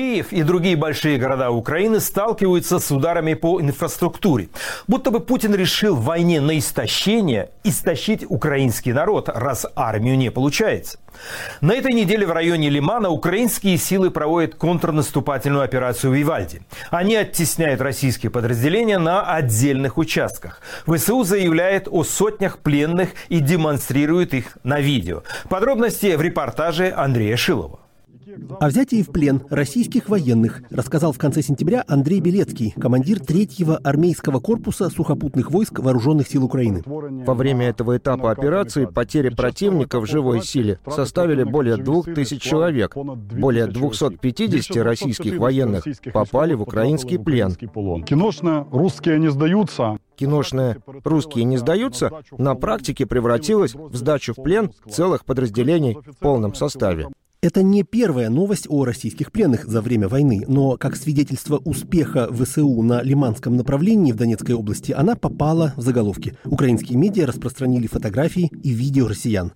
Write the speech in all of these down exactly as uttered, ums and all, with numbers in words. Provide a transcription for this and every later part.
Киев и другие большие города Украины сталкиваются с ударами по инфраструктуре. Будто бы Путин решил в войне на истощение истощить украинский народ, раз армию не получается. На этой неделе в районе Лимана украинские силы проводят контрнаступательную операцию «Вивальди». Они оттесняют российские подразделения на отдельных участках. ВСУ заявляет о сотнях пленных и демонстрирует их на видео. Подробности в репортаже Андрея Шилова. О взятии в плен российских военных рассказал в конце сентября Андрей Белецкий, командир третьего армейского корпуса сухопутных войск Вооруженных сил Украины. Во время этого этапа операции потери противника в живой силе составили более двух тысяч человек. Более двухсот пятидесяти российских военных попали в украинский плен. Киношно русские не сдаются. Киношное «русские не сдаются» на практике превратилось в сдачу в плен целых подразделений в полном составе. Это не первая новость о российских пленных за время войны, но как свидетельство успеха ВСУ на Лиманском направлении в Донецкой области она попала в заголовки. Украинские медиа распространили фотографии и видео россиян.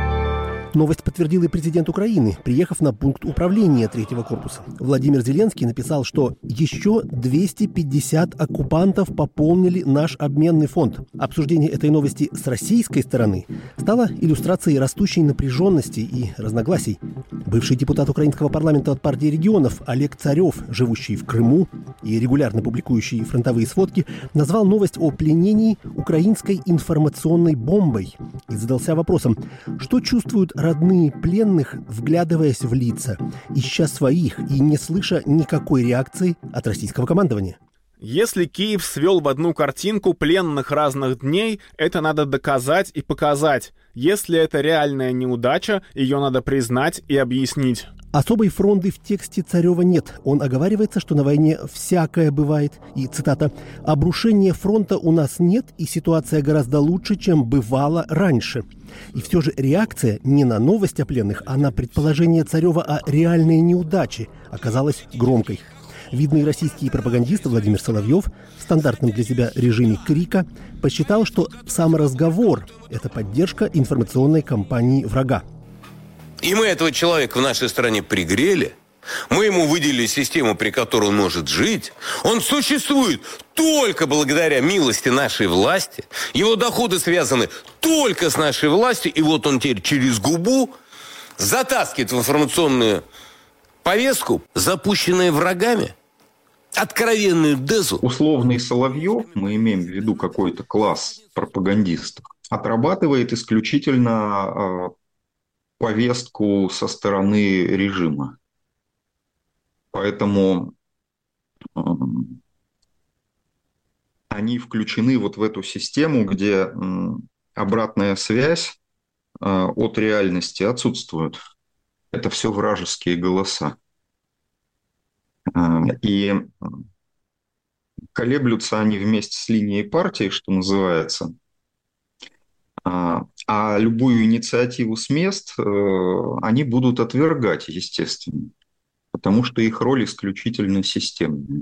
Новость подтвердил и президент Украины, приехав на пункт управления третьего корпуса. Владимир Зеленский написал, что еще двести пятьдесят оккупантов пополнили наш обменный фонд. Обсуждение этой новости с российской стороны стало иллюстрацией растущей напряженности и разногласий. Бывший депутат украинского парламента от партии регионов Олег Царев, живущий в Крыму и регулярно публикующий фронтовые сводки, назвал новость о пленении украинской информационной бомбой и задался вопросом, что чувствуют родные пленных, вглядываясь в лица, ища своих и не слыша никакой реакции от российского командования. Если Киев свел в одну картинку пленных разных дней, это надо доказать и показать. Если это реальная неудача, ее надо признать и объяснить. Особой фронты в тексте Царева нет. Он оговаривается, что на войне всякое бывает. И, цитата, «обрушения фронта у нас нет, и ситуация гораздо лучше, чем бывало раньше». И все же реакция не на новость о пленных, а на предположение Царева о реальной неудаче оказалась громкой. Видный российский пропагандист Владимир Соловьев в стандартном для себя режиме крика посчитал, что сам разговор – это поддержка информационной кампании врага. И мы этого человека в нашей стране пригрели, мы ему выделили систему, при которой он может жить. Он существует только благодаря милости нашей власти. Его доходы связаны только с нашей властью. И вот он теперь через губу затаскивает в информационную повестку, запущенную врагами, откровенную дезу. Условный Соловьев, мы имеем в виду какой-то класс пропагандистов, отрабатывает исключительно повестку со стороны режима. Поэтому э, они включены вот в эту систему, где э, обратная связь э, от реальности отсутствует. Это все вражеские голоса. Э, и колеблются они вместе с линией партии, что называется. А, а любую инициативу с мест э, они будут отвергать, естественно. Потому что их роль исключительно системная.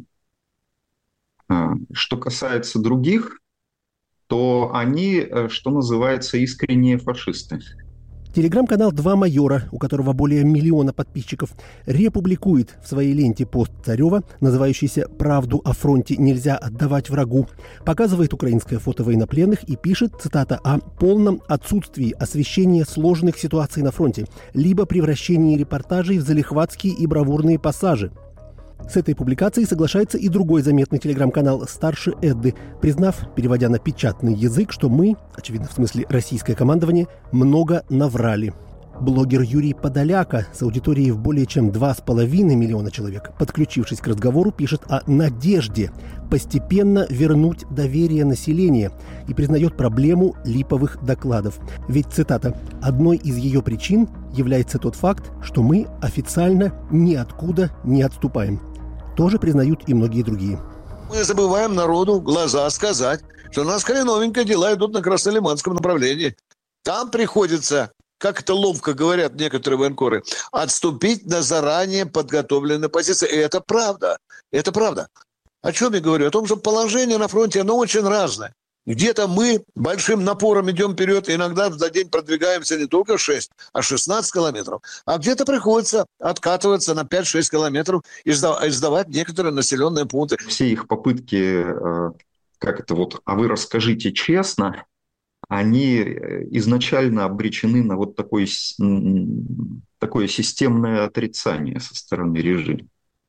Что касается других, то они, что называется, искренние фашисты. Телеграм-канал «Два майора», у которого более миллиона подписчиков, републикует в своей ленте пост Царева, называющийся «Правду о фронте нельзя отдавать врагу», показывает украинское фото военнопленных и пишет, цитата, о полном отсутствии освещения сложных ситуаций на фронте, либо превращении репортажей в залихватские и бравурные пассажи. С этой публикацией соглашается и другой заметный телеграм-канал «Старше Эдды», признав, переводя на печатный язык, что мы, очевидно в смысле российское командование, много наврали. Блогер Юрий Подоляка с аудиторией в более чем два с половиной миллиона человек, подключившись к разговору, пишет о надежде постепенно вернуть доверие населения и признает проблему липовых докладов. Ведь, цитата, «одной из ее причин является тот факт, что мы официально ниоткуда не отступаем». Тоже признают и многие другие. Мы забываем народу в глаза сказать, что у нас хреновенько дела идут на Краснолиманском направлении. Там приходится, как это ловко говорят некоторые военкоры, отступить на заранее подготовленные позиции. И это правда. Это правда. О чем я говорю? О том, что положение на фронте, оно очень разное. Где-то мы большим напором идем вперед, и иногда за день продвигаемся не только шесть, а шестнадцать километров. А где-то приходится откатываться на пять-шесть километров и сдавать некоторые населенные пункты. Все их попытки, как это вот, а вы расскажите честно, они изначально обречены на вот такое, такое системное отрицание со стороны режима.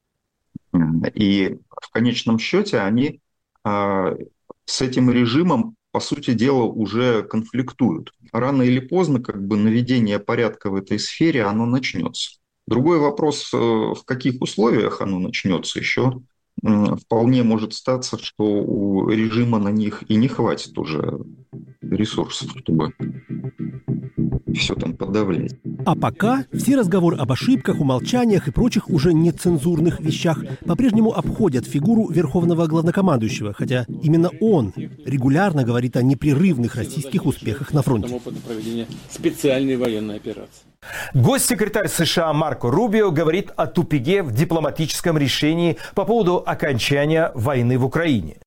И в конечном счете они с этим режимом, по сути дела, уже конфликтуют. Рано или поздно как бы наведение порядка в этой сфере, оно начнется. Другой вопрос, в каких условиях оно начнется, еще вполне может статься, что у режима на них и не хватит уже ресурсов, чтобы все там подавлять. А пока все разговоры об ошибках, умолчаниях и прочих уже нецензурных вещах по-прежнему обходят фигуру верховного главнокомандующего, хотя именно он регулярно говорит о непрерывных российских успехах на фронте. Специальной военной операции. Госсекретарь США Марко Рубио говорит о тупике в дипломатическом решении по поводу окончания войны в Украине.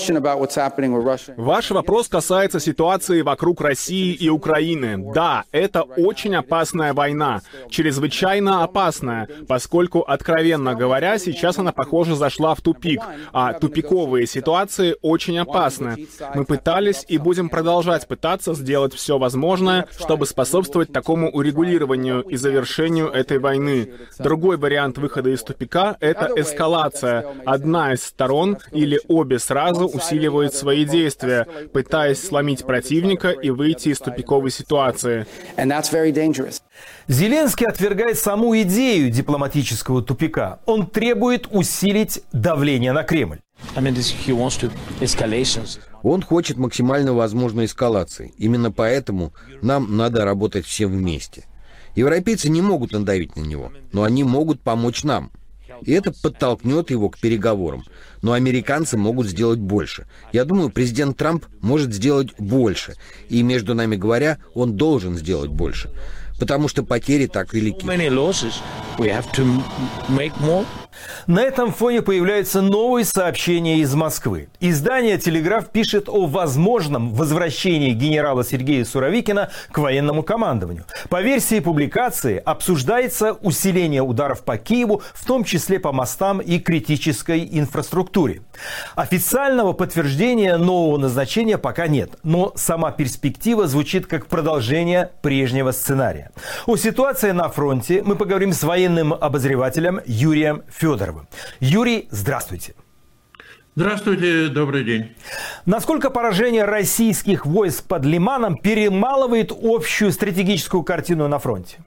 Ваш вопрос касается ситуации вокруг России и Украины. Да, это очень опасная война, чрезвычайно опасная, поскольку, откровенно говоря, сейчас она, похоже, зашла в тупик, а тупиковые ситуации очень опасны. Мы пытались и будем продолжать пытаться сделать все возможное, чтобы способствовать такому урегулированию и завершению этой войны. Другой вариант выхода из тупика — это эскалация. Одна из сторон или обе сразу усиливают свои действия, пытаясь сломить противника и выйти из тупиковой ситуации. Зеленский отвергает саму идею дипломатического тупика. Он требует усилить давление на Кремль. Он хочет максимально возможной эскалации. Именно поэтому нам надо работать всем вместе. Европейцы не могут надавить на него, но они могут помочь нам. И это подтолкнет его к переговорам. Но американцы могут сделать больше. Я думаю, президент Трамп может сделать больше. И, между нами говоря, он должен сделать больше. Потому что потери так велики. На этом фоне появляются новые сообщения из Москвы. Издание «Телеграф» пишет о возможном возвращении генерала Сергея Суровикина к военному командованию. По версии публикации обсуждается усиление ударов по Киеву, в том числе по мостам и критической инфраструктуре. Официального подтверждения нового назначения пока нет, но сама перспектива звучит как продолжение прежнего сценария. О ситуации на фронте мы поговорим с военным обозревателем Юрием Федоровым. Юрий, здравствуйте. Здравствуйте, добрый день. Насколько поражение российских войск под Лиманом перемалывает общую стратегическую картину на фронте?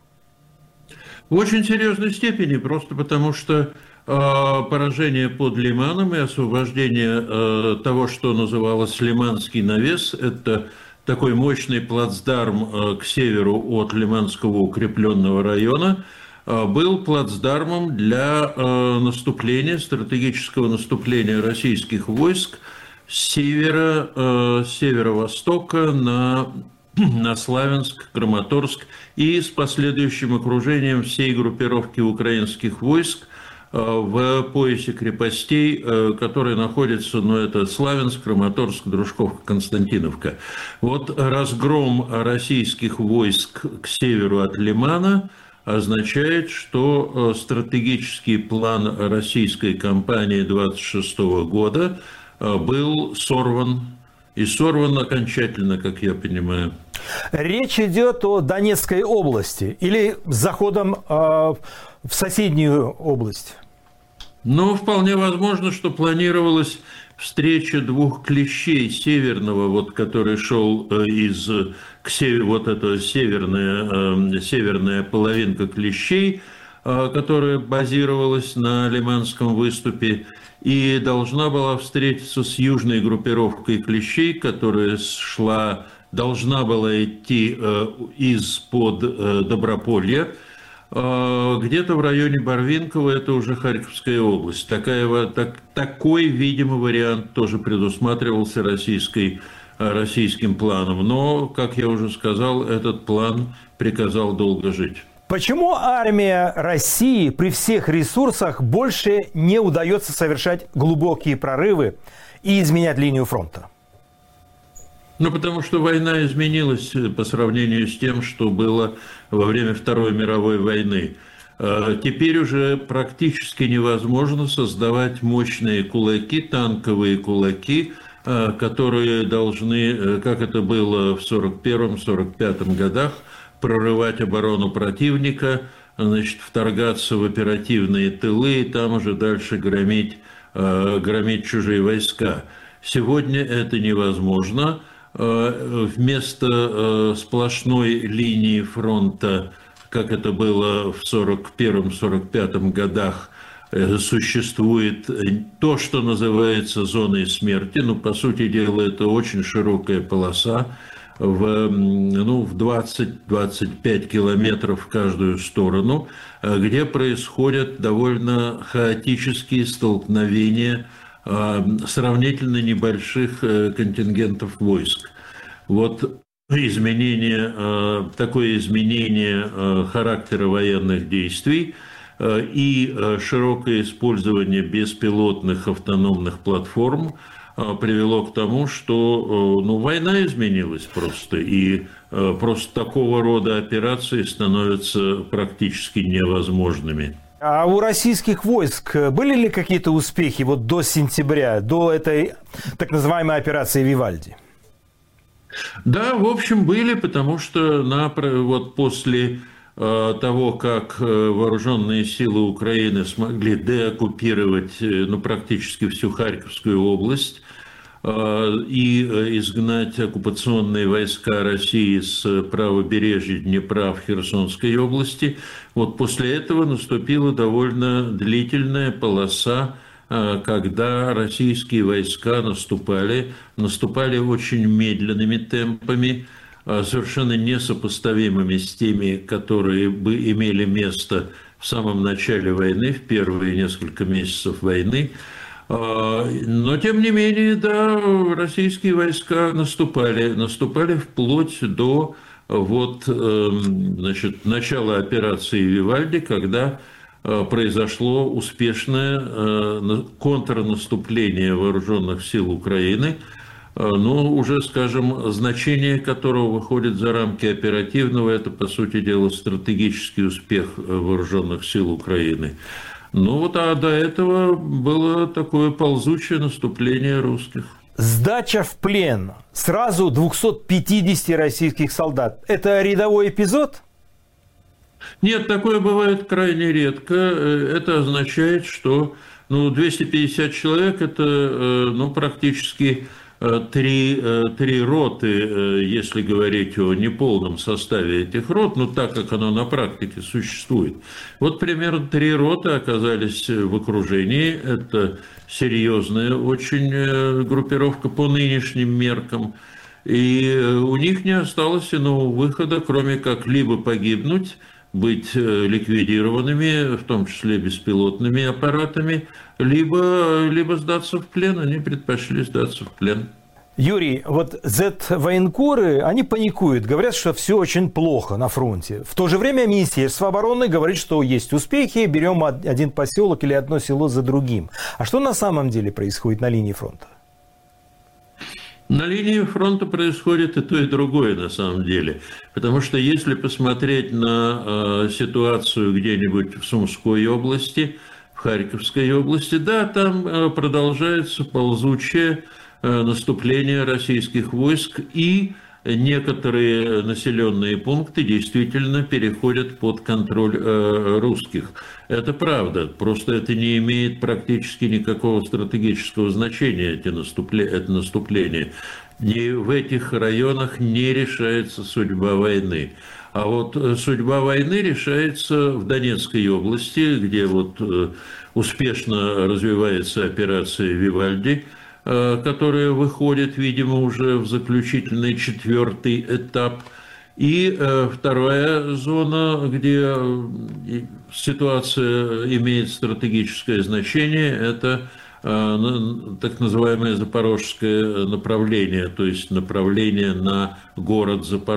В очень серьезной степени, просто потому что э, поражение под Лиманом и освобождение э, того, что называлось Лиманский навес, это такой мощный плацдарм э, к северу от Лиманского укрепленного района, был плацдармом для э, наступления, стратегического наступления российских войск с севера, э, северо-востока на, на Славянск, Краматорск и с последующим окружением всей группировки украинских войск э, в поясе крепостей, э, которые находятся, ну, это Славянск, Краматорск, Дружковка, Константиновка. Вот разгром российских войск к северу от Лимана означает, что стратегический план российской кампании двадцать шестого года был сорван, и сорван окончательно, как я понимаю. Речь идет о Донецкой области или заходом э, в соседнюю область? Ну, вполне возможно, что планировалась встреча двух клещей северного, вот, который шел из к северу, вот эта северная, северная половинка клещей, которая базировалась на Лиманском выступе, и должна была встретиться с южной группировкой клещей, которая шла, должна была идти из-под Доброполья, где-то в районе Барвинкова, это уже Харьковская область. Такая, так, такой, видимо, вариант тоже предусматривался российской, российским планом. Но, как я уже сказал, этот план приказал долго жить. Почему армия России при всех ресурсах больше не удается совершать глубокие прорывы и изменять линию фронта? Ну, потому что война изменилась по сравнению с тем, что было во время Второй мировой войны. Теперь уже практически невозможно создавать мощные кулаки, танковые кулаки, которые должны, как это было в сорок первом — сорок пятом годах, прорывать оборону противника, значит, вторгаться в оперативные тылы и там уже дальше громить, громить чужие войска. Сегодня это невозможно. Вместо сплошной линии фронта, как это было в сорок первом — сорок пятом годах, существует то, что называется зоной смерти. Ну, по сути дела, это очень широкая полоса в, ну, в двадцать — двадцать пять километров в каждую сторону, где происходят довольно хаотические столкновения сравнительно небольших контингентов войск. Вот изменение, такое изменение характера военных действий и широкое использование беспилотных автономных платформ привело к тому, что, ну, война изменилась просто, и просто такого рода операции становятся практически невозможными. А у российских войск были ли какие-то успехи вот до сентября, до этой так называемой операции «Вивальди»? Да, в общем, были, потому что на, вот после э, того, как вооруженные силы Украины смогли деоккупировать, ну, практически всю Харьковскую область э, и изгнать оккупационные войска России с правобережья Днепра в Херсонской области, вот после этого наступила довольно длительная полоса, когда российские войска наступали, наступали очень медленными темпами, совершенно несопоставимыми с теми, которые бы имели место в самом начале войны, в первые несколько месяцев войны. Но, тем не менее, да, российские войска наступали, наступали вплоть до вот, значит, начала операции «Вивальди», когда произошло успешное контрнаступление вооруженных сил Украины, ну, уже, скажем, значение которого выходит за рамки оперативного, это, по сути дела, стратегический успех вооруженных сил Украины. Ну вот, а до этого было такое ползучее наступление русских. Сдача в плен сразу двухсот пятидесяти российских солдат – это рядовой эпизод? Нет, такое бывает крайне редко. Это означает, что, ну, двести пятьдесят человек – это, ну, практически три, три роты, если говорить о неполном составе этих рот, ну, так как оно на практике существует. Вот примерно три роты оказались в окружении. Это серьезная очень группировка по нынешним меркам. И у них не осталось иного выхода, кроме как либо погибнуть, быть ликвидированными, в том числе беспилотными аппаратами, либо, либо сдаться в плен. Они предпочли сдаться в плен. Юрий, вот зет-военкоры, они паникуют, говорят, что все очень плохо на фронте. В то же время Министерство обороны говорит, что есть успехи, берем один поселок или одно село за другим. А что на самом деле происходит на линии фронта? На линии фронта происходит и то, и другое на самом деле. Потому что если посмотреть на э, ситуацию где-нибудь в Сумской области, в Харьковской области, да, там э, продолжается ползучее э, наступление российских войск, и некоторые населенные пункты действительно переходят под контроль э, русских. Это правда, просто это не имеет практически никакого стратегического значения, эти наступле... это наступление. И в этих районах не решается судьба войны. А вот судьба войны решается в Донецкой области, где вот э, успешно развивается операция «Вивальди», которая выходит, видимо, уже в заключительный четвертый этап. И э, вторая зона, где ситуация имеет стратегическое значение, это э, так называемое запорожское направление, то есть направление на город Запорожье.